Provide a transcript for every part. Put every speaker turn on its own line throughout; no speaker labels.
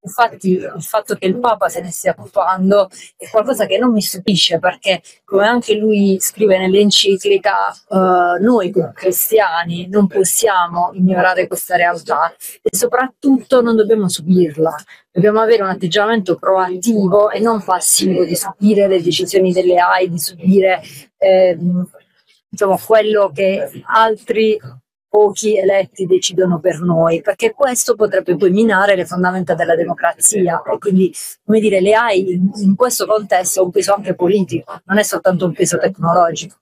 Infatti il fatto che il Papa se ne stia occupando è qualcosa che non mi stupisce, perché come anche lui scrive nell'enciclica, noi come cristiani non possiamo ignorare questa realtà e soprattutto non dobbiamo subirla. Dobbiamo avere un atteggiamento proattivo e non passivo di subire le decisioni delle AI, di subire diciamo, quello che altri pochi eletti decidono per noi, perché questo potrebbe poi minare le fondamenta della democrazia e quindi, come dire, le AI in questo contesto ha un peso anche politico, non è soltanto un peso tecnologico.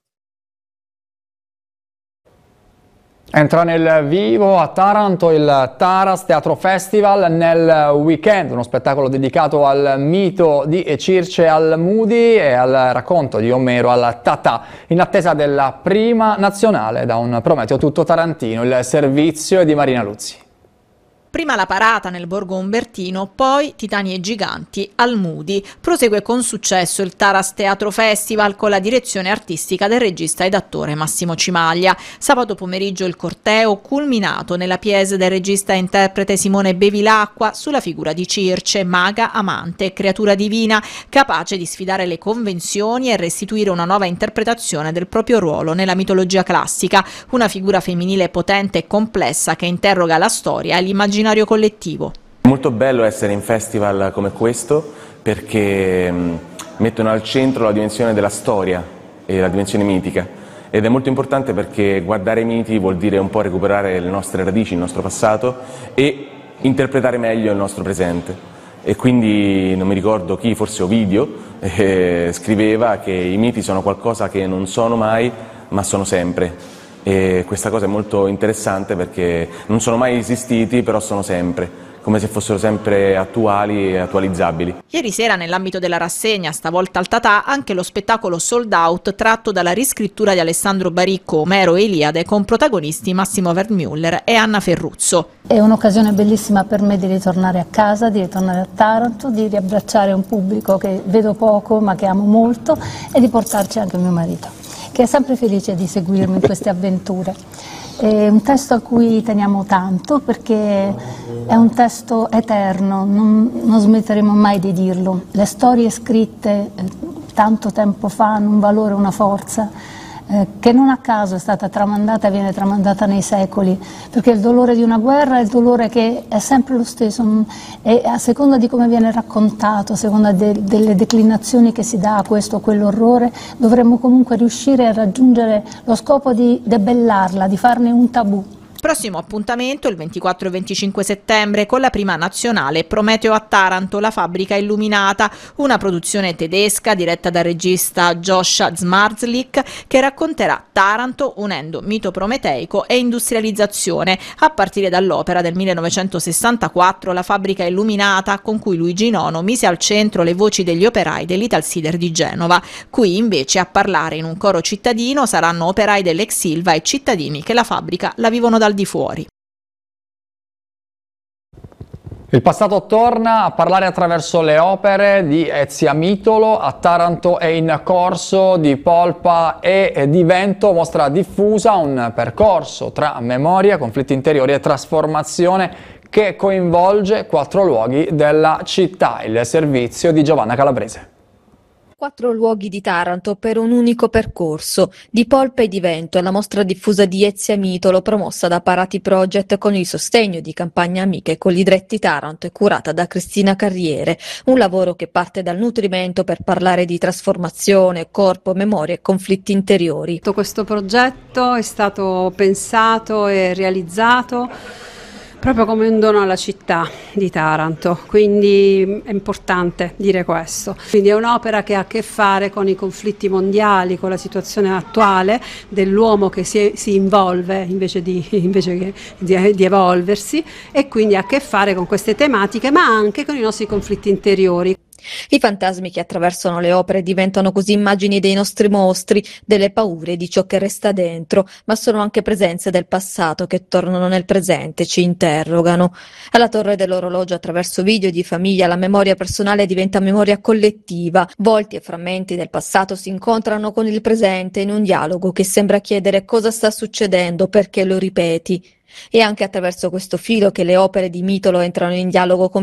Entra nel vivo a Taranto il Taras Teatro Festival nel weekend, uno spettacolo dedicato al mito di Circe al Moody e al racconto di Omero al Tata, in attesa della prima nazionale da un Prometeo tutto tarantino. Il servizio è di Marina Luzzi.
Prima la parata nel Borgo Umbertino, poi Titani e Giganti al Moody. Prosegue con successo il Taras Teatro Festival con la direzione artistica del regista ed attore Massimo Cimaglia. Sabato pomeriggio il corteo culminato nella pièce del regista e interprete Simone Bevilacqua sulla figura di Circe, maga, amante, creatura divina, capace di sfidare le convenzioni e restituire una nuova interpretazione del proprio ruolo nella mitologia classica, una figura femminile potente e complessa che interroga la storia e l'immaginario collettivo.
È molto bello essere in festival come questo perché mettono al centro la dimensione della storia e la dimensione mitica, ed è molto importante perché guardare i miti vuol dire un po' recuperare le nostre radici, il nostro passato e interpretare meglio il nostro presente. E quindi non mi ricordo chi, forse Ovidio, scriveva che i miti sono qualcosa che non sono mai ma sono sempre. E questa cosa è molto interessante perché non sono mai esistiti, però sono sempre, come se fossero sempre attuali e attualizzabili.
Ieri sera nell'ambito della rassegna, stavolta al Tata, anche lo spettacolo Sold Out tratto dalla riscrittura di Alessandro Baricco, Omero e Iliade, con protagonisti Massimo Wertmüller e Anna Ferruzzo.
È un'occasione bellissima per me di ritornare a casa, di ritornare a Taranto, di riabbracciare un pubblico che vedo poco ma che amo molto e di portarci anche mio marito, che è sempre felice di seguirmi in queste avventure. È un testo a cui teniamo tanto perché è un testo eterno, non smetteremo mai di dirlo. Le storie scritte tanto tempo fa hanno un valore, una forza che non a caso è stata tramandata e viene tramandata nei secoli, perché il dolore di una guerra è il dolore che è sempre lo stesso e a seconda di come viene raccontato, a seconda delle declinazioni che si dà a questo o quell'orrore, dovremmo comunque riuscire a raggiungere lo scopo di debellarla, di farne un tabù.
Prossimo appuntamento il 24 e 25 settembre con la prima nazionale Prometeo a Taranto, la fabbrica illuminata, una produzione tedesca diretta dal regista Josh Zmarzlik che racconterà Taranto unendo mito prometeico e industrializzazione a partire dall'opera del 1964 La fabbrica illuminata, con cui Luigi Nono mise al centro le voci degli operai dell'Italsider di Genova. Qui invece a parlare in un coro cittadino saranno operai dell'ex Ilva e cittadini che la fabbrica la vivono dal di fuori.
Il passato torna a parlare attraverso le opere di Ezio Amitolo. A Taranto è in corso Di Polpa e di Vento, mostra diffusa, un percorso tra memoria, conflitti interiori e trasformazione che coinvolge 4 luoghi della città. Il servizio di Giovanna Calabrese.
4 luoghi di Taranto per un unico percorso. Di Polpa e di Vento è la mostra diffusa di Ezio Amitolo promossa da Parati Project con il sostegno di Campagne Amiche Colli Taranto e curata da Cristina Carriere. Un lavoro che parte dal nutrimento per parlare di trasformazione, corpo, memoria e conflitti interiori.
Questo progetto è stato pensato e realizzato proprio come un dono alla città di Taranto, quindi è importante dire questo. Quindi è un'opera che ha a che fare con i conflitti mondiali, con la situazione attuale dell'uomo che si involve invece che di evolversi, e quindi ha a che fare con queste tematiche, ma anche con i nostri conflitti interiori.
I fantasmi che attraversano le opere diventano così immagini dei nostri mostri, delle paure, di ciò che resta dentro, ma sono anche presenze del passato che tornano nel presente, ci interrogano. Alla Torre dell'Orologio, attraverso video di famiglia, la memoria personale diventa memoria collettiva. Volti e frammenti del passato si incontrano con il presente in un dialogo che sembra chiedere cosa sta succedendo, perché lo ripeti. E anche attraverso questo filo che le opere di Mitolo entrano in dialogo con